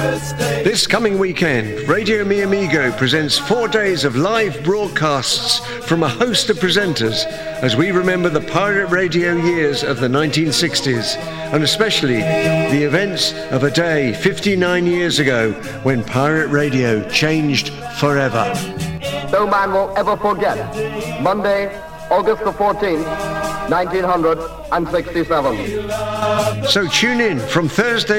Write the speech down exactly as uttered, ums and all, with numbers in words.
This coming weekend, Radio Mi Amigo presents four days of live broadcasts from a host of presenters as we remember the pirate radio years of the nineteen sixties, and especially the events of a day fifty-nine years ago when pirate radio changed forever. No man will ever forget Monday, August the fourteenth, nineteen sixty-seven. So tune in from Thursday